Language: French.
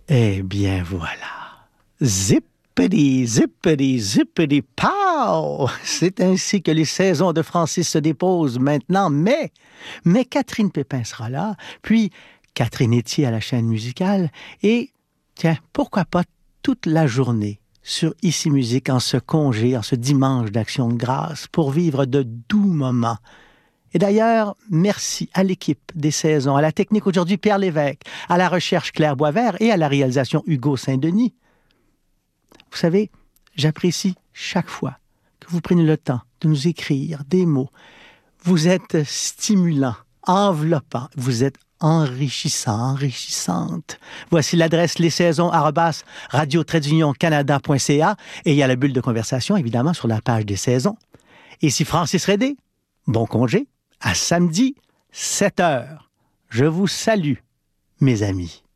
Eh bien voilà. Zippity, zippity, zippity, pow! C'est ainsi que les saisons de Francis se déposent maintenant, mais Catherine Pépin sera là, puis Catherine Etier à la chaîne musicale, et tiens, pourquoi pas toute la journée sur Ici Musique en ce congé, en ce dimanche d'Action de grâce, pour vivre de doux moments. Et d'ailleurs, merci à l'équipe des saisons, à la technique aujourd'hui Pierre Lévesque, à la recherche Claire Boisvert et à la réalisation Hugo Saint-Denis. Vous savez, j'apprécie chaque fois que vous prenez le temps de nous écrire des mots. Vous êtes stimulant, enveloppant, vous êtes enrichissant, enrichissante. Voici l'adresse lessaisons@radio-canada.ca et il y a la bulle de conversation, évidemment, sur la page des saisons. Ici Francis Redé, bon congé, à samedi, 7h. Je vous salue, mes amis.